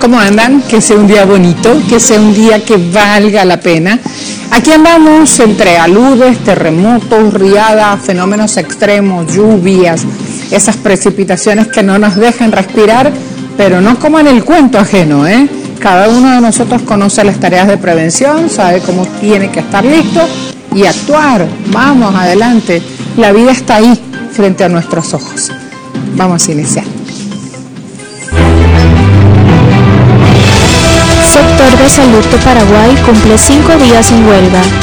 ¿Cómo andan? Que sea un día bonito, que sea un día que valga la pena. Aquí andamos entre aludes, terremotos, riadas, fenómenos extremos, lluvias, esas precipitaciones que no nos dejan respirar, pero no como en el cuento ajeno, ¿eh? Cada uno de nosotros conoce las tareas de prevención, sabe cómo tiene que estar listo y actuar. Vamos, adelante. La vida está ahí, frente a nuestros ojos. Vamos a iniciar. Sector de Salud de Paraguay cumple 5 días en huelga.